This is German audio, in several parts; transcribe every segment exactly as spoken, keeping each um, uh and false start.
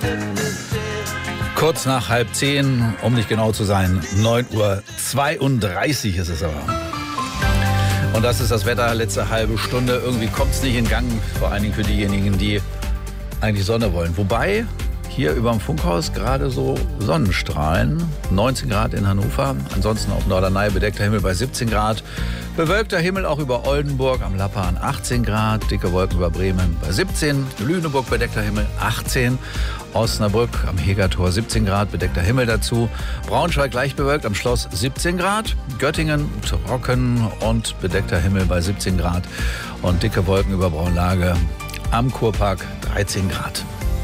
Kurz nach halb zehn, um nicht genau zu sein, neun Uhr zweiunddreißig ist es aber. Und das ist das Wetter, letzte halbe Stunde. Irgendwie kommt es nicht in Gang, vor allen Dingen für diejenigen, die eigentlich Sonne wollen. Wobei hier über dem Funkhaus gerade so Sonnenstrahlen, neunzehn Grad in Hannover, ansonsten auf Norderney bedeckter Himmel bei siebzehn Grad, bewölkter Himmel auch über Oldenburg am Lappan achtzehn Grad, dicke Wolken über Bremen bei siebzehn, Lüneburg bedeckter Himmel achtzehn, Osnabrück am Hegertor siebzehn Grad, bedeckter Himmel dazu, Braunschweig leicht bewölkt am Schloss siebzehn Grad, Göttingen trocken und bedeckter Himmel bei siebzehn Grad und dicke Wolken über Braunlage am Kurpark dreizehn Grad.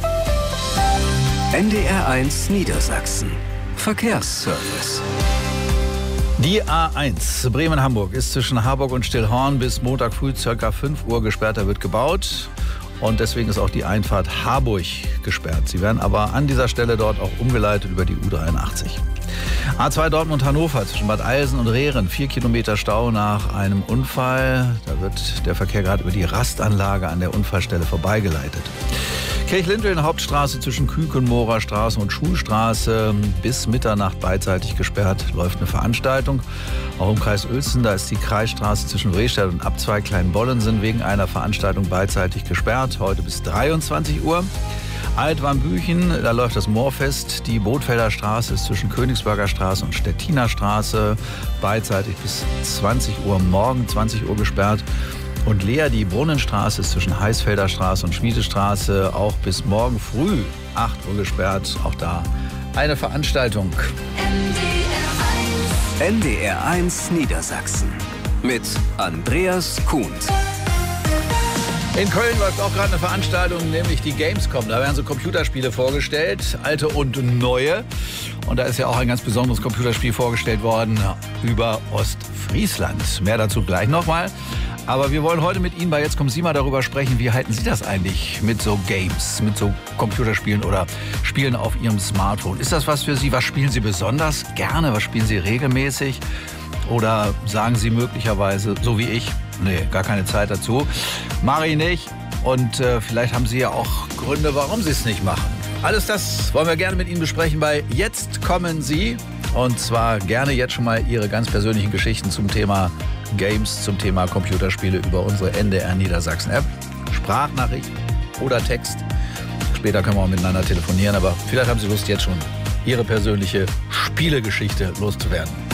N D R eins Niedersachsen. Verkehrsservice. Die A eins Bremen-Hamburg ist zwischen Harburg und Stillhorn bis Montag früh ca. fünf Uhr gesperrt. Da wird gebaut und deswegen ist auch die Einfahrt Harburg gesperrt. Sie werden aber an dieser Stelle dort auch umgeleitet über die U dreiundachtzig. A zwei Dortmund-Hannover zwischen Bad Eilsen und Rehren. Vier Kilometer Stau nach einem Unfall. Da wird der Verkehr gerade über die Rastanlage an der Unfallstelle vorbeigeleitet. Kirchlindwillen Hauptstraße zwischen Kükenmoorer Straße und Schulstraße bis Mitternacht beidseitig gesperrt. Läuft eine Veranstaltung. Auch im Kreis Uelzen, da ist die Kreisstraße zwischen Rehstedt und Abzweig Kleinbollensen wegen einer Veranstaltung beidseitig gesperrt. Heute bis dreiundzwanzig Uhr. Altwarmbüchen, da läuft das Moorfest. Die Bootfelder Straße ist zwischen Königsberger Straße und Stettiner Straße beidseitig bis zwanzig Uhr morgen, zwanzig Uhr gesperrt. Und Lea, die Brunnenstraße ist zwischen Heißfelder Straße und Schmiedestraße auch bis morgen früh acht Uhr gesperrt. Auch da eine Veranstaltung. N D R eins Niedersachsen mit Andreas Kuhns. In Köln läuft auch gerade eine Veranstaltung, nämlich die Gamescom. Da werden so Computerspiele vorgestellt, alte und neue. Und da ist ja auch ein ganz besonderes Computerspiel vorgestellt worden über Ostfriesland. Mehr dazu gleich nochmal. Aber wir wollen heute mit Ihnen bei Jetzt kommen Sie mal darüber sprechen, wie halten Sie das eigentlich mit so Games, mit so Computerspielen oder Spielen auf Ihrem Smartphone? Ist das was für Sie? Was spielen Sie besonders gerne? Was spielen Sie regelmäßig? Oder sagen Sie möglicherweise, so wie ich, nee, gar keine Zeit dazu, mache ich nicht. Und äh, vielleicht haben Sie ja auch Gründe, warum Sie es nicht machen. Alles das wollen wir gerne mit Ihnen besprechen bei Jetzt kommen Sie. Und zwar gerne jetzt schon mal Ihre ganz persönlichen Geschichten zum Thema Games, zum Thema Computerspiele über unsere N D R Niedersachsen App. Sprachnachricht oder Text. Später können wir auch miteinander telefonieren, aber vielleicht haben Sie Lust, jetzt schon Ihre persönliche Spielegeschichte loszuwerden.